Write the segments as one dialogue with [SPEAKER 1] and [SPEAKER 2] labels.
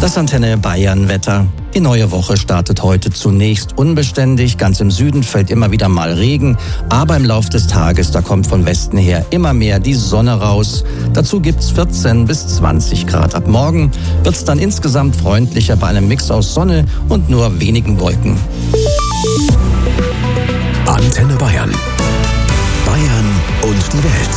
[SPEAKER 1] Das Antenne Bayern Wetter. Die neue Woche startet heute zunächst unbeständig. Ganz im Süden fällt immer wieder mal Regen. Aber im Lauf des Tages, da kommt von Westen her immer mehr die Sonne raus. Dazu gibt's 14 bis 20 Grad. Ab morgen wird's dann insgesamt freundlicher bei einem Mix aus Sonne und nur wenigen Wolken.
[SPEAKER 2] Antenne Bayern. Bayern und die Welt.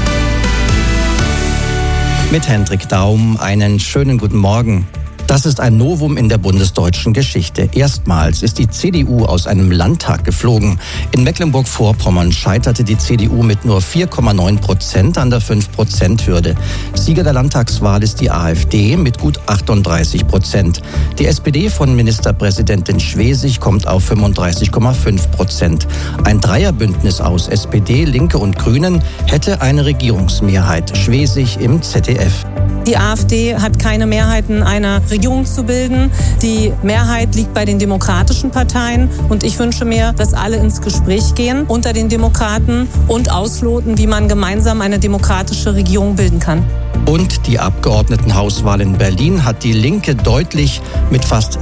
[SPEAKER 1] Mit Hendrik Daum einen schönen guten Morgen. Das ist ein Novum in der bundesdeutschen Geschichte. Erstmals ist die CDU aus einem Landtag geflogen. In Mecklenburg-Vorpommern scheiterte die CDU mit nur 4,9% an der 5%-Hürde. Sieger der Landtagswahl ist die AfD mit gut 38%. Die SPD von Ministerpräsidentin Schwesig kommt auf 35,5%. Ein Dreierbündnis aus SPD, Linke und Grünen hätte eine Regierungsmehrheit. Schwesig im ZDF.
[SPEAKER 3] Die AfD hat keine Mehrheiten, eine Regierung zu bilden. Die Mehrheit liegt bei den demokratischen Parteien. Und ich wünsche mir, dass alle ins Gespräch gehen unter den Demokraten und ausloten, wie man gemeinsam eine demokratische Regierung bilden kann.
[SPEAKER 1] Und die Abgeordnetenhauswahl in Berlin hat die Linke deutlich mit fast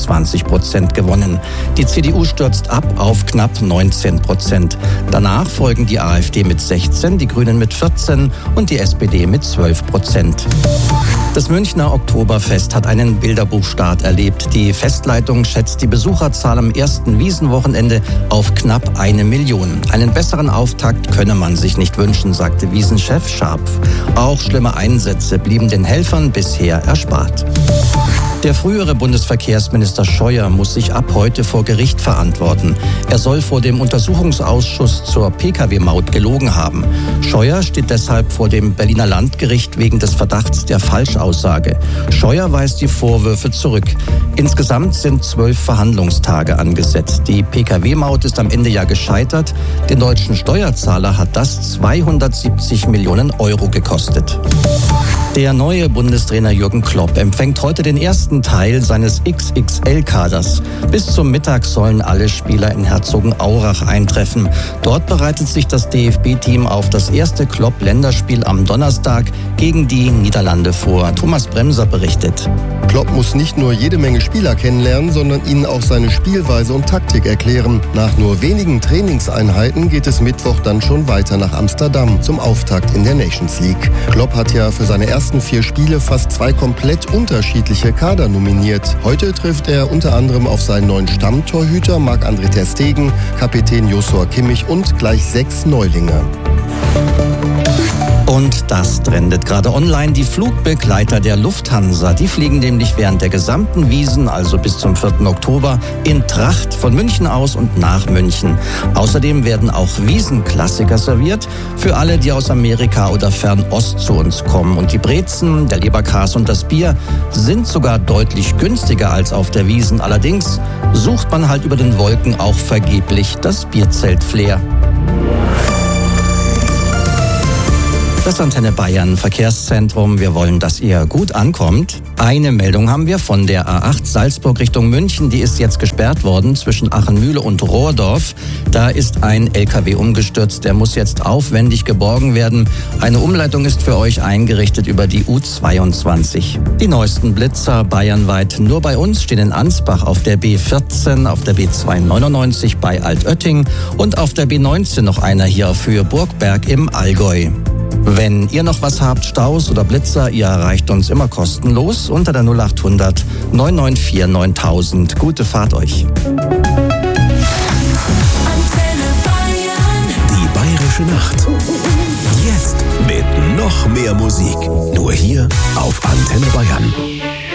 [SPEAKER 1] 26% gewonnen. Die CDU stürzt ab auf knapp 19%. Danach folgen die AfD mit 16%, die Grünen mit 14% und die SPD mit 12%. Das Münchner Oktoberfest hat einen Bilderbuchstart erlebt. Die Festleitung schätzt die Besucherzahl am ersten Wiesenwochenende auf knapp 1 Million. Einen besseren Auftakt könne man sich nicht wünschen, sagte Wiesenchef Scharpf. Auch schlimme Einsätze blieben den Helfern bisher erspart. Der frühere Bundesverkehrsminister Scheuer muss sich ab heute vor Gericht verantworten. Er soll vor dem Untersuchungsausschuss zur Pkw-Maut gelogen haben. Scheuer steht deshalb vor dem Berliner Landgericht wegen des Verdachts der Falschaussage. Scheuer weist die Vorwürfe zurück. Insgesamt sind 12 Verhandlungstage angesetzt. Die Pkw-Maut ist am Ende ja gescheitert. Den deutschen Steuerzahler hat das 270 Millionen Euro gekostet. Der neue Bundestrainer Jürgen Klopp empfängt heute den ersten Teil seines XXL-Kaders. Bis zum Mittag sollen alle Spieler in Herzogenaurach eintreffen. Dort bereitet sich das DFB-Team auf das erste Klopp-Länderspiel am Donnerstag gegen die Niederlande vor. Thomas Bremser berichtet.
[SPEAKER 4] Klopp muss nicht nur jede Menge Spieler kennenlernen, sondern ihnen auch seine Spielweise und Taktik erklären. Nach nur wenigen Trainingseinheiten geht es Mittwoch dann schon weiter nach Amsterdam zum Auftakt in der Nations League. Klopp hat ja für seine ersten 4 Spiele fast 2 komplett unterschiedliche Kader nominiert. Heute trifft er unter anderem auf seinen neuen Stammtorhüter Marc-André ter Stegen, Kapitän Joshua Kimmich und gleich 6 Neulinge.
[SPEAKER 1] Und das trendet gerade online. Die Flugbegleiter der Lufthansa, die fliegen nämlich während der gesamten Wiesn, also bis zum 4. Oktober, in Tracht von München aus und nach München. Außerdem werden auch Wiesenklassiker serviert für alle, die aus Amerika oder Fernost zu uns kommen. Und die Brezen, der Leberkas und das Bier sind sogar deutlich günstiger als auf der Wiesn. Allerdings sucht man halt über den Wolken auch vergeblich das Bierzelt-Flair. Das Antenne Bayern Verkehrszentrum. Wir wollen, dass ihr gut ankommt. Eine Meldung haben wir von der A8 Salzburg Richtung München. Die ist jetzt gesperrt worden zwischen Achenmühle und Rohrdorf. Da ist ein LKW umgestürzt. Der muss jetzt aufwendig geborgen werden. Eine Umleitung ist für euch eingerichtet über die U22. Die neuesten Blitzer bayernweit nur bei uns stehen in Ansbach auf der B14, auf der B299 bei Altötting und auf der B19 noch einer hier auf Höhe Burgberg im Allgäu. Wenn ihr noch was habt, Staus oder Blitzer, ihr erreicht uns immer kostenlos unter der 0800 994 9000. Gute Fahrt euch.
[SPEAKER 2] Die Bayerische Nacht. Jetzt mit noch mehr Musik. Nur hier auf Antenne Bayern.